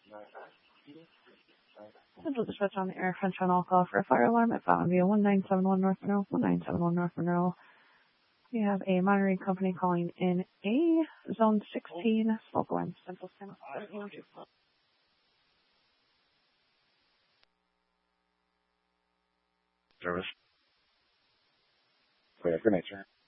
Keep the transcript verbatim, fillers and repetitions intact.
Central Dispatch on the air, French on all call for a fire alarm at Fountain View, one nine seven one North Monroe, one nine seven one North Monroe. We have a monitoring company calling in a zone sixteen smoke alarm. Central Standard. Service. Clear for nature.